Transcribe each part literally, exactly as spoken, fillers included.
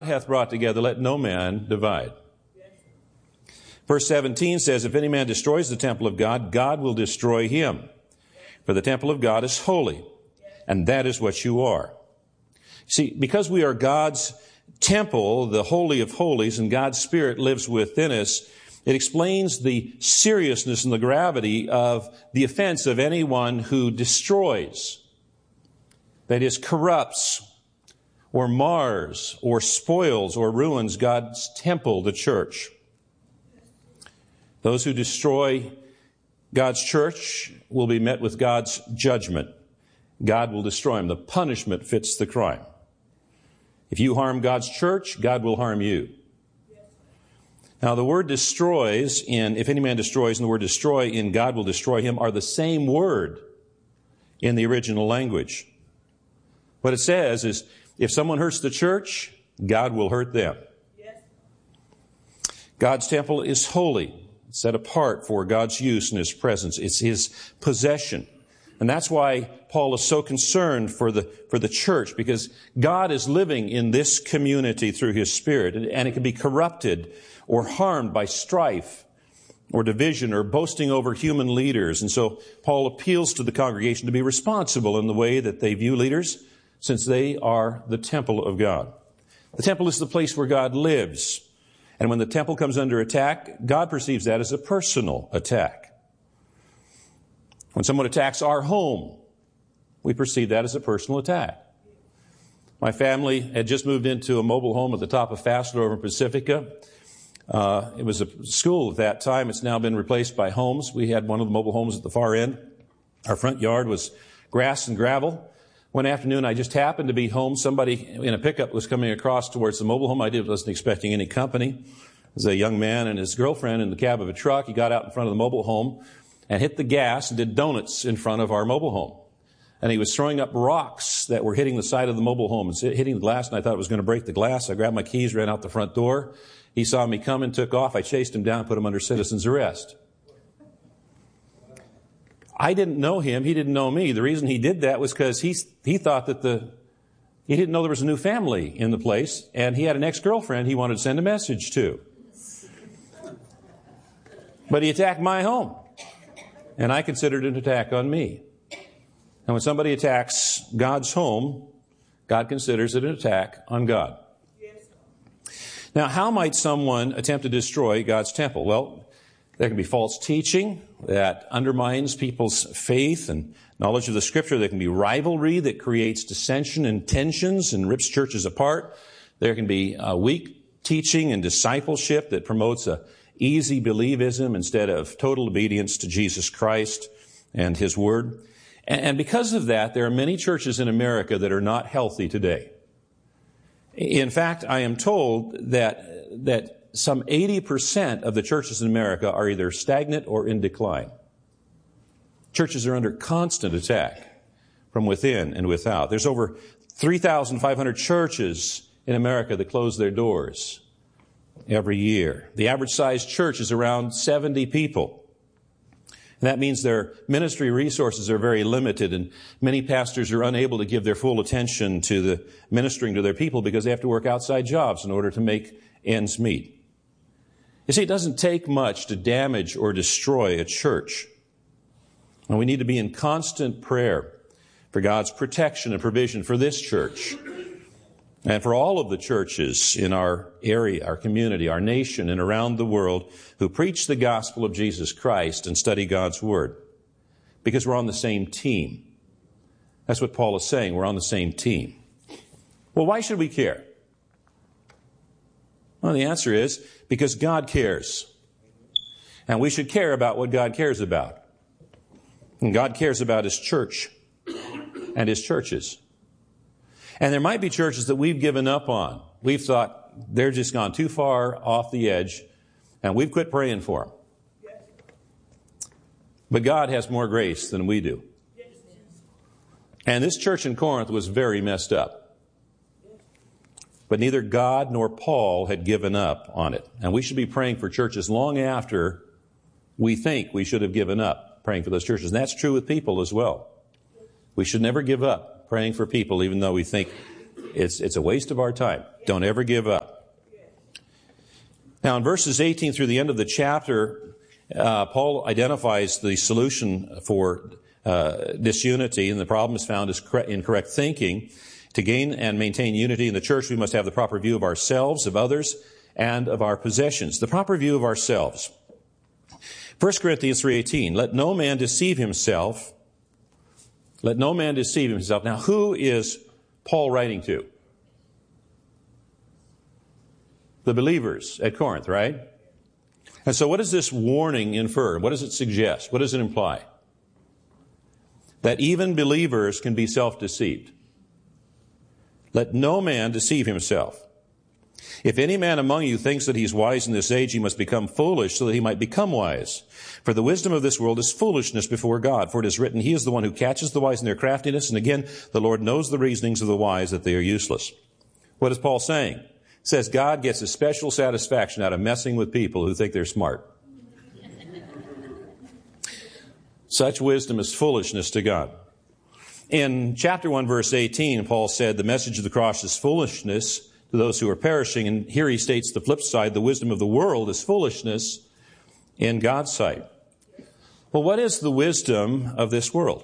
hath brought together, let no man divide. Verse seventeen says, if any man destroys the temple of God, God will destroy him. For the temple of God is holy, and that is what you are. See, because we are God's temple, the Holy of Holies, and God's Spirit lives within us, it explains the seriousness and the gravity of the offense of anyone who destroys, that is, corrupts, or mars, or spoils, or ruins God's temple, the church. Those who destroy God's church will be met with God's judgment. God will destroy them. The punishment fits the crime. If you harm God's church, God will harm you. Now, the word destroys in, if any man destroys, and the word destroy in God will destroy him are the same word in the original language. What it says is, if someone hurts the church, God will hurt them. Yes. God's temple is holy, set apart for God's use in His presence. It's His possession. And that's why Paul is so concerned for the, for the church, because God is living in this community through His Spirit, and, and it can be corrupted or harmed by strife or division or boasting over human leaders. And so Paul appeals to the congregation to be responsible in the way that they view leaders, since they are the temple of God. The temple is the place where God lives. And when the temple comes under attack, God perceives that as a personal attack. When someone attacks our home, we perceive that as a personal attack. My family had just moved into a mobile home at the top of Fassler over in Pacifica. Uh, it was a school at that time. It's now been replaced by homes. We had one of the mobile homes at the far end. Our front yard was grass and gravel. One afternoon, I just happened to be home. Somebody in a pickup was coming across towards the mobile home. I did, wasn't expecting any company. There was a young man and his girlfriend in the cab of a truck. He got out in front of the mobile home and hit the gas and did donuts in front of our mobile home. And he was throwing up rocks that were hitting the side of the mobile home and hitting the glass, and I thought it was going to break the glass. I grabbed my keys, ran out the front door. He saw me come and took off. I chased him down, put him under citizen's arrest. I didn't know him. He didn't know me. The reason he did that was because he, he thought that the, he didn't know there was a new family in the place, and he had an ex-girlfriend he wanted to send a message to. But he attacked my home, and I considered it an attack on me. And when somebody attacks God's home, God considers it an attack on God. Now, how might someone attempt to destroy God's temple? Well, there can be false teaching that undermines people's faith and knowledge of the Scripture. There can be rivalry that creates dissension and tensions and rips churches apart. There can be uh, weak teaching and discipleship that promotes a easy believism instead of total obedience to Jesus Christ and His Word. And, and because of that, there are many churches in America that are not healthy today. In fact, I am told that that some eighty percent of the churches in America are either stagnant or in decline. Churches are under constant attack from within and without. There's over three thousand five hundred churches in America that close their doors every year. The average size church is around seventy people. And that means their ministry resources are very limited, and many pastors are unable to give their full attention to the ministering to their people because they have to work outside jobs in order to make ends meet. You see, it doesn't take much to damage or destroy a church. And we need to be in constant prayer for God's protection and provision for this church and for all of the churches in our area, our community, our nation, and around the world who preach the gospel of Jesus Christ and study God's Word. Because we're on the same team. That's what Paul is saying. We're on the same team. Well, why should we care? Well, the answer is because God cares. And we should care about what God cares about. And God cares about His church and His churches. And there might be churches that we've given up on. We've thought they're just gone too far off the edge, and we've quit praying for them. But God has more grace than we do. And this church in Corinth was very messed up. But neither God nor Paul had given up on it. And we should be praying for churches long after we think we should have given up praying for those churches. And that's true with people as well. We should never give up praying for people, even though we think It's, it's a waste of our time. Don't ever give up. Now, in verses eighteen through the end of the chapter, uh, Paul identifies the solution for uh, disunity, and the problem is found is correct, in correct thinking. To gain and maintain unity in the church, we must have the proper view of ourselves, of others, and of our possessions. The proper view of ourselves. First Corinthians three eighteen, let no man deceive himself. Let no man deceive himself. Now, who is Paul writing to? The believers at Corinth, right? And so what does this warning infer? What does it suggest? What does it imply? That even believers can be self-deceived. Let no man deceive himself. If any man among you thinks that he is wise in this age, he must become foolish so that he might become wise. For the wisdom of this world is foolishness before God. For it is written, he is the one who catches the wise in their craftiness. And again, the Lord knows the reasonings of the wise, that they are useless. What is Paul saying? He says God gets a special satisfaction out of messing with people who think they're smart. Such wisdom is foolishness to God. In chapter one, verse eighteen, Paul said the message of the cross is foolishness to those who are perishing. And here he states the flip side, the wisdom of the world is foolishness in God's sight. Well, what is the wisdom of this world?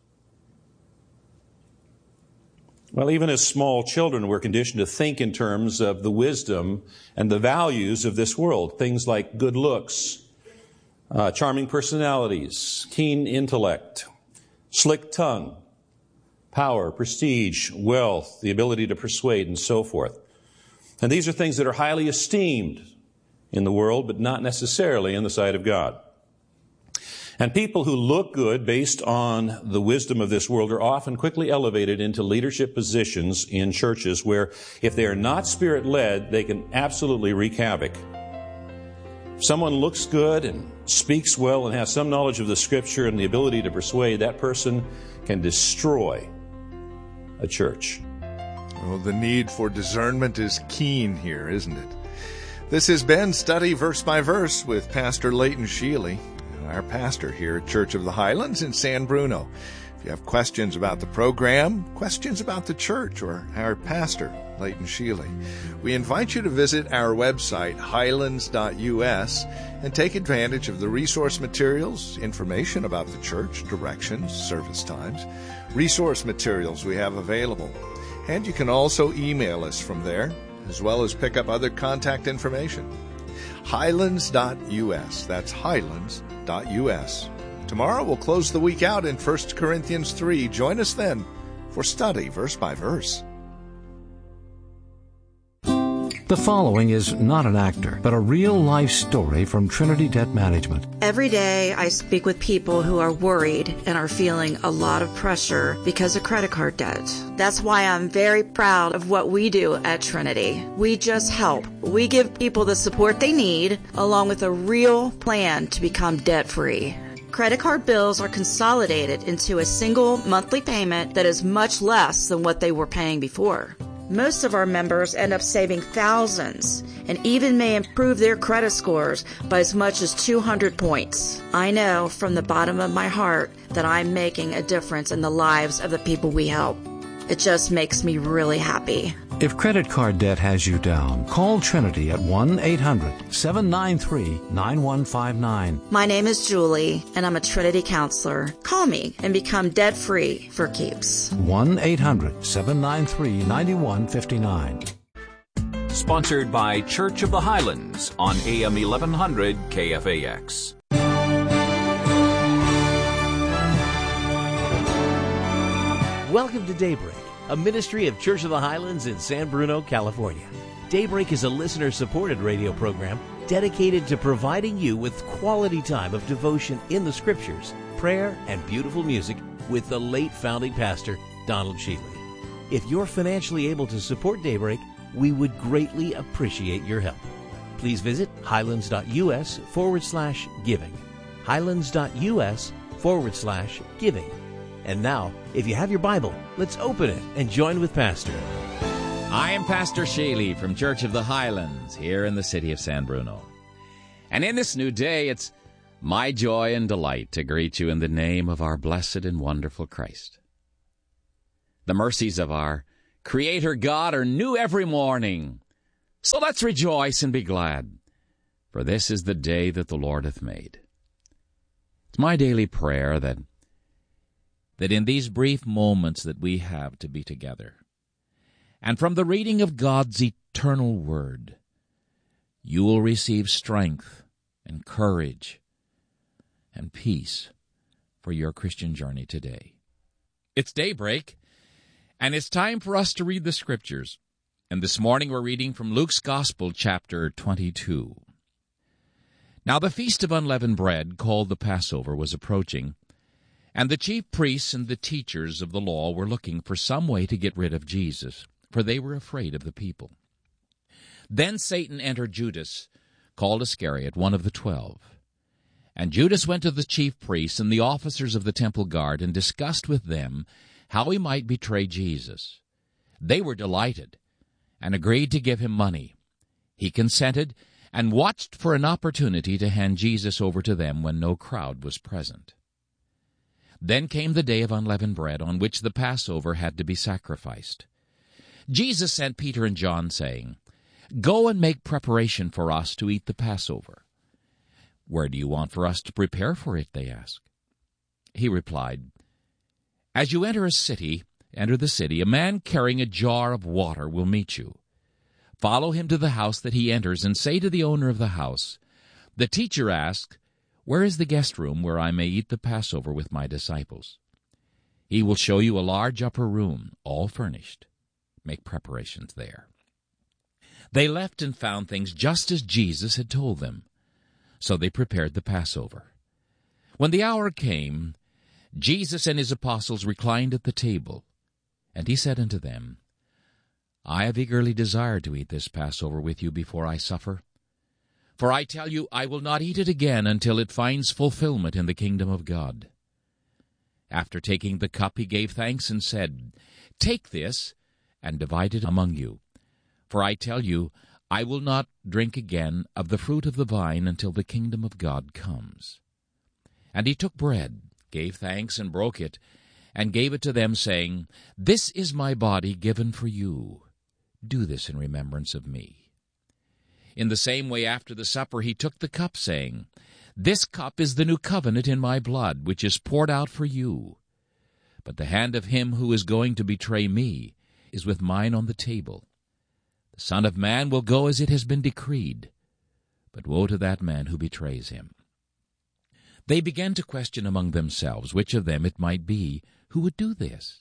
Well, even as small children, we're conditioned to think in terms of the wisdom and the values of this world. Things like good looks, uh, charming personalities, keen intellect, slick tongue, power, prestige, wealth, the ability to persuade, and so forth. And these are things that are highly esteemed in the world, but not necessarily in the sight of God. And people who look good based on the wisdom of this world are often quickly elevated into leadership positions in churches where, if they are not Spirit-led, they can absolutely wreak havoc. If someone looks good and speaks well and has some knowledge of the Scripture and the ability to persuade, that person can destroy a church. Well, the need for discernment is keen here, isn't it? This has been Study Verse by Verse with Pastor Leighton Sheely, our pastor here at Church of the Highlands in San Bruno. If you have questions about the program, questions about the church, or our pastor, Leighton Sheely, we invite you to visit our website, highlands dot U S, and take advantage of the resource materials, information about the church, directions, service times, resource materials we have available. And you can also email us from there, as well as pick up other contact information. highlands dot U S. That's highlands dot U S. Tomorrow we'll close the week out in First Corinthians three. Join us then for Study Verse by Verse. The following is not an actor, but a real-life story from Trinity Debt Management. Every day I speak with people who are worried and are feeling a lot of pressure because of credit card debt. That's why I'm very proud of what we do at Trinity. We just help. We give people the support they need, along with a real plan to become debt-free. Credit card bills are consolidated into a single monthly payment that is much less than what they were paying before. Most of our members end up saving thousands and even may improve their credit scores by as much as two hundred points. I know from the bottom of my heart that I'm making a difference in the lives of the people we help. It just makes me really happy. If credit card debt has you down, call Trinity at one eight hundred seven nine three nine one five nine. My name is Julie, and I'm a Trinity counselor. Call me and become debt-free for keeps. one eight hundred seven nine three nine one five nine. Sponsored by Church of the Highlands on A M eleven hundred K F A X. Welcome to Daybreak, a ministry of Church of the Highlands in San Bruno, California. Daybreak is a listener-supported radio program dedicated to providing you with quality time of devotion in the Scriptures, prayer, and beautiful music with the late founding pastor, Donald Sheely. If you're financially able to support Daybreak, we would greatly appreciate your help. Please visit highlands.us forward slash giving. highlands.us forward slash giving. And now, if you have your Bible, let's open it and join with Pastor. I am Pastor Sheely from Church of the Highlands here in the city of San Bruno. And in this new day, it's my joy and delight to greet you in the name of our blessed and wonderful Christ. The mercies of our Creator God are new every morning. So let's rejoice and be glad, for this is the day that the Lord hath made. It's my daily prayer that, that in these brief moments that we have to be together, and from the reading of God's eternal Word, you will receive strength and courage and peace for your Christian journey today. It's daybreak, and it's time for us to read the Scriptures. And this morning we're reading from Luke's Gospel, chapter twenty-two. Now the feast of unleavened bread, called the Passover, was approaching, and the chief priests and the teachers of the law were looking for some way to get rid of Jesus, for they were afraid of the people. Then Satan entered Judas, called Iscariot, one of the twelve. And Judas went to the chief priests and the officers of the temple guard and discussed with them how he might betray Jesus. They were delighted and agreed to give him money. He consented and watched for an opportunity to hand Jesus over to them when no crowd was present. Then came the day of unleavened bread, on which the Passover had to be sacrificed. Jesus sent Peter and John, saying, "Go and make preparation for us to eat the Passover." "Where do you want for us to prepare for it?" they asked. He replied, "As you enter a city, enter the city, a man carrying a jar of water will meet you. Follow him to the house that he enters, and say to the owner of the house, 'The teacher asks, where is the guest room where I may eat the Passover with my disciples?' He will show you a large upper room, all furnished. Make preparations there." They left and found things just as Jesus had told them. So they prepared the Passover. When the hour came, Jesus and his apostles reclined at the table, and he said unto them, "I have eagerly desired to eat this Passover with you before I suffer. For I tell you, I will not eat it again until it finds fulfillment in the kingdom of God." After taking the cup, he gave thanks and said, "Take this and divide it among you. For I tell you, I will not drink again of the fruit of the vine until the kingdom of God comes." And he took bread, gave thanks, and broke it, and gave it to them, saying, "This is my body given for you. Do this in remembrance of me." In the same way, after the supper, he took the cup, saying, "This cup is the new covenant in my blood, which is poured out for you. But the hand of him who is going to betray me is with mine on the table. The Son of Man will go as it has been decreed, but woe to that man who betrays him." They began to question among themselves which of them it might be who would do this.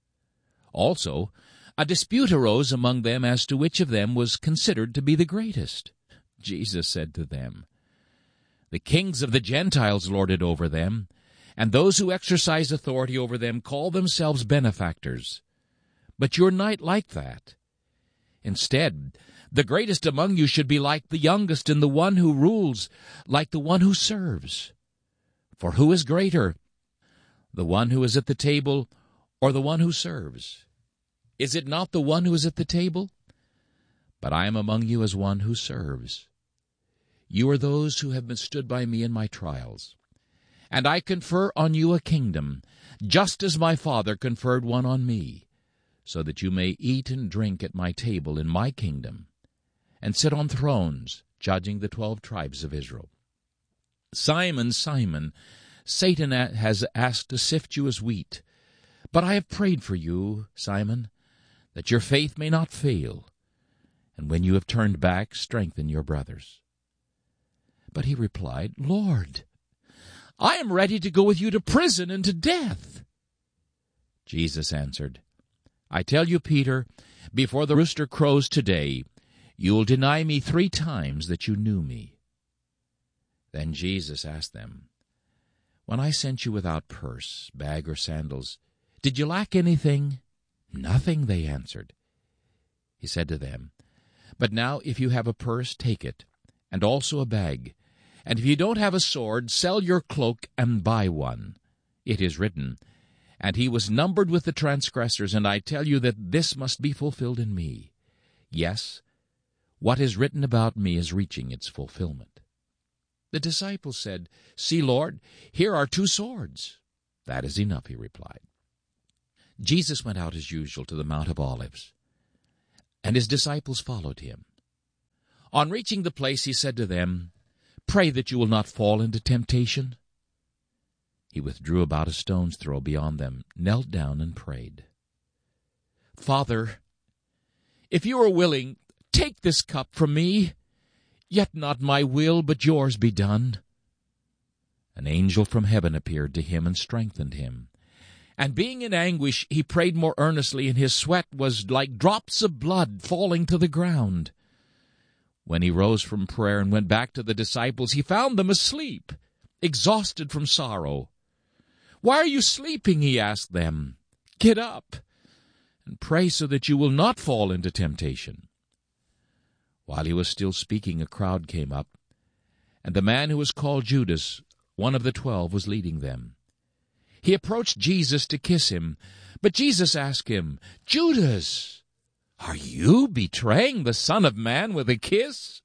Also, a dispute arose among them as to which of them was considered to be the greatest. Jesus said to them, "The kings of the Gentiles lord it over them, and those who exercise authority over them call themselves benefactors. But you're not like that. Instead, the greatest among you should be like the youngest, and the one who rules like the one who serves. For who is greater, the one who is at the table or the one who serves? Is it not the one who is at the table? But I am among you as one who serves. You are those who have been stood by me in my trials. And I confer on you a kingdom, just as my Father conferred one on me, so that you may eat and drink at my table in my kingdom, and sit on thrones, judging the twelve tribes of Israel. Simon, Simon, Satan has asked to sift you as wheat, but I have prayed for you, Simon, that your faith may not fail, and when you have turned back, strengthen your brothers." But he replied, "Lord, I am ready to go with you to prison and to death." Jesus answered, "I tell you, Peter, before the rooster crows today, you will deny me three times that you knew me." Then Jesus asked them, "When I sent you without purse, bag, or sandals, did you lack anything?" "Nothing," they answered. He said to them, "But now if you have a purse, take it, and also a bag. And if you don't have a sword, sell your cloak and buy one. It is written, 'And he was numbered with the transgressors,' and I tell you that this must be fulfilled in me. Yes, what is written about me is reaching its fulfillment." The disciples said, "See, Lord, here are two swords." "That is enough," he replied. Jesus went out as usual to the Mount of Olives, and his disciples followed him. On reaching the place, he said to them, "Pray that you will not fall into temptation." He withdrew about a stone's throw beyond them, knelt down, and prayed. "Father, if you are willing, take this cup from me, yet not my will, but yours be done." An angel from heaven appeared to him and strengthened him. And being in anguish, he prayed more earnestly, and his sweat was like drops of blood falling to the ground. When he rose from prayer and went back to the disciples, he found them asleep, exhausted from sorrow. "Why are you sleeping?" he asked them. "Get up and pray so that you will not fall into temptation." While he was still speaking, a crowd came up, and the man who was called Judas, one of the twelve, was leading them. He approached Jesus to kiss him, but Jesus asked him, "Judas, are you betraying the Son of Man with a kiss?"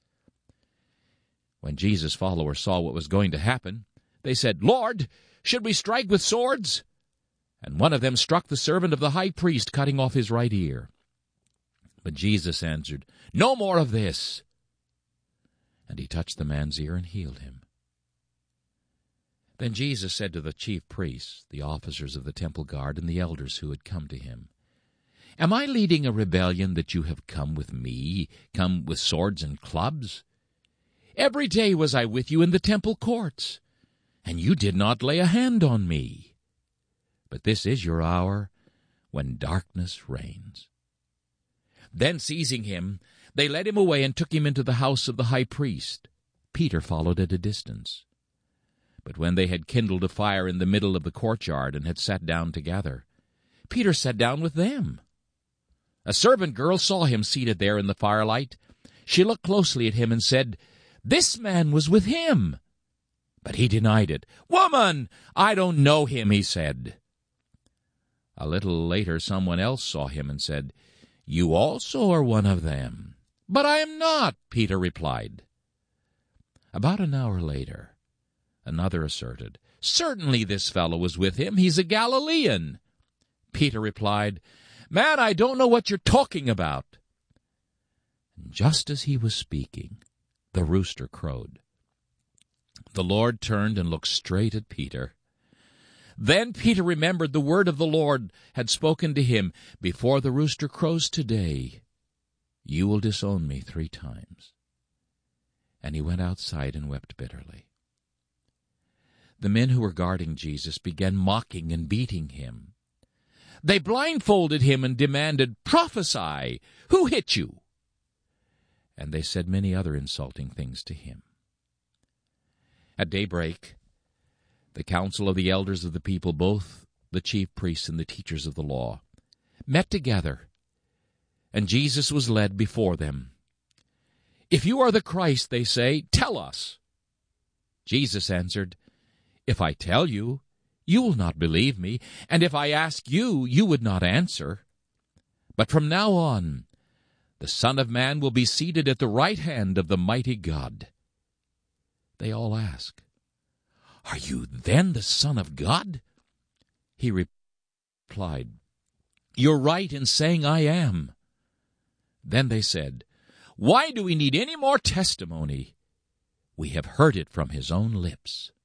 When Jesus' followers saw what was going to happen, they said, "Lord, should we strike with swords?" And one of them struck the servant of the high priest, cutting off his right ear. But Jesus answered, "No more of this." And he touched the man's ear and healed him. Then Jesus said to the chief priests, the officers of the temple guard, and the elders who had come to him, "Am I leading a rebellion that you have come with me, come with swords and clubs? Every day was I with you in the temple courts, and you did not lay a hand on me. But this is your hour when darkness reigns." Then seizing him, they led him away and took him into the house of the high priest. Peter followed at a distance. But when they had kindled a fire in the middle of the courtyard and had sat down together, Peter sat down with them. A servant girl saw him seated there in the firelight. She looked closely at him and said, "This man was with him." But he denied it. "Woman, I don't know him," he said. A little later someone else saw him and said, "You also are one of them." "But I am not," Peter replied. About an hour later, another asserted, "Certainly this fellow was with him. He's a Galilean." Peter replied, "Man, I don't know what you're talking about." And just as he was speaking, the rooster crowed. The Lord turned and looked straight at Peter. Then Peter remembered the word of the Lord had spoken to him, "Before the rooster crows today, you will disown me three times." And he went outside and wept bitterly. The men who were guarding Jesus began mocking and beating him. They blindfolded him and demanded, "Prophesy! Who hit you?" And they said many other insulting things to him. At daybreak, the council of the elders of the people, both the chief priests and the teachers of the law, met together, and Jesus was led before them. "If you are the Christ," they say, "tell us." Jesus answered, "If I tell you, you will not believe me, and if I ask you, you would not answer. But from now on, the Son of Man will be seated at the right hand of the mighty God." They all ask, "Are you then the Son of God?" He replied, "You're right in saying I am." Then they said, "Why do we need any more testimony? We have heard it from his own lips."